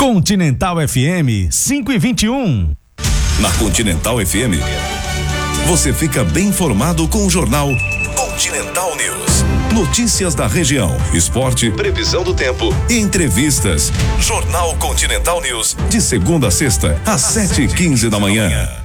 Continental FM 5:21. Na Continental FM, você fica bem informado com o jornal Continental News. Notícias da região, esporte, previsão do tempo e entrevistas. Jornal Continental News, de segunda a sexta, às 7:15 da manhã.